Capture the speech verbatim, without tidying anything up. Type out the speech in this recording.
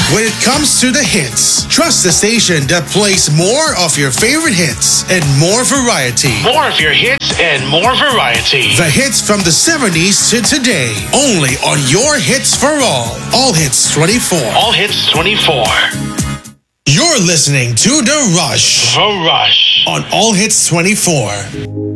When it comes to the hits, trust the station that plays more of your favorite hits and more variety. More of your hits and more variety. The hits from the seventies to today. Only on your Hits for All. All Hits twenty-four. All Hits twenty-four. You're listening to The Rush. The Rush. On All Hits twenty-four.